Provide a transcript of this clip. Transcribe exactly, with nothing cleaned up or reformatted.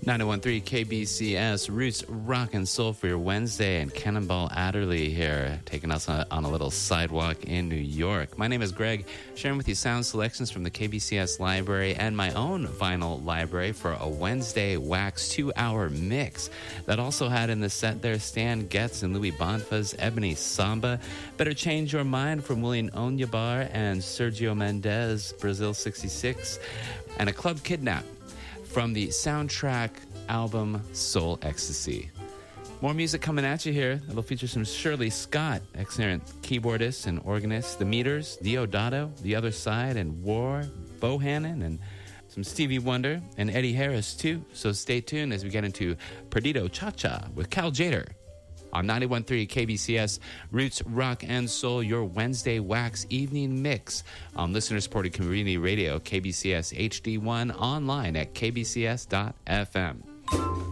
ninety-one point three K B C S, Roots Rock and Soul for your Wednesday, and Cannonball Adderley here, taking us on, on a little sidewalk in New York. My name is Greg, sharing with you sound selections from the K B C S library and my own vinyl library for a Wednesday Wax two-hour mix that also had in the set there Stan Getz and Louis Bonfa's Ebony Samba, Better Change Your Mind from William Onyebar and Sergio Mendes, Brazil sixty-six, and a Club Kidnap from the soundtrack album Soul Ecstasy. More music coming at you here. It'll feature some Shirley Scott, excellent keyboardist and organist, The Meters, Diodato, The Other Side, and War, Bohannon, and some Stevie Wonder and Eddie Harris too. So stay tuned as we get into Perdido Cha-Cha with Cal Jader on ninety-one point three K B C S, Roots, Rock, and Soul, your Wednesday Wax evening mix on listener-supported community radio, K B C S H D one, online at k b c s dot f m.